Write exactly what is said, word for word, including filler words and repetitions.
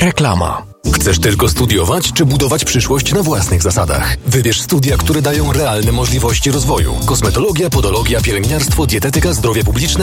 Reklama. Chcesz tylko studiować, czy budować przyszłość na własnych zasadach? Wybierz studia, które dają realne możliwości rozwoju. Kosmetologia, podologia, pielęgniarstwo, dietetyka, zdrowie publiczne